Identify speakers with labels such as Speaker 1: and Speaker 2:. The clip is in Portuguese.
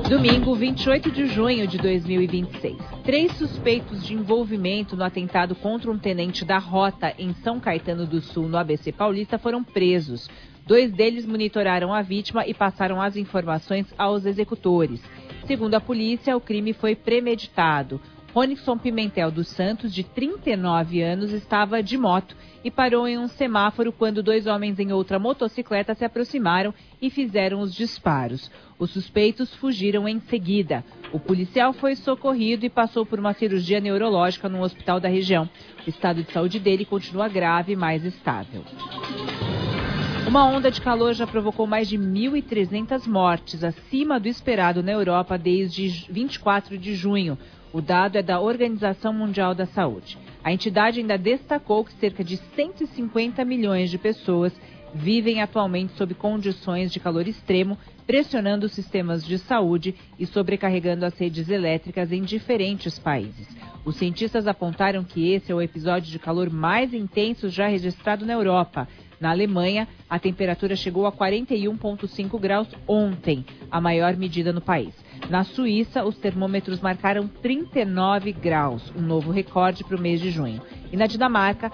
Speaker 1: Domingo, 28 de junho de 2026. 3 suspeitos de envolvimento no atentado contra um tenente da Rota em São Caetano do Sul, no ABC Paulista, foram presos. 2 deles monitoraram a vítima e passaram as informações aos executores. Segundo a polícia, o crime foi premeditado. Ronison Pimentel dos Santos, de 39 anos, estava de moto e parou em um semáforo quando 2 homens em outra motocicleta se aproximaram e fizeram os disparos. Os suspeitos fugiram em seguida. O policial foi socorrido e passou por uma cirurgia neurológica num hospital da região. O estado de saúde dele continua grave, mas estável. Uma onda de calor já provocou mais de 1.300 mortes, acima do esperado na Europa desde 24 de junho. O dado é da Organização Mundial da Saúde. A entidade ainda destacou que cerca de 150 milhões de pessoas vivem atualmente sob condições de calor extremo, pressionando os sistemas de saúde e sobrecarregando as redes elétricas em diferentes países. Os cientistas apontaram que esse é o episódio de calor mais intenso já registrado na Europa. Na Alemanha, a temperatura chegou a 41,5 graus ontem, a maior medida no país. Na Suíça, os termômetros marcaram 39 graus, um novo recorde para o mês de junho. E na Dinamarca,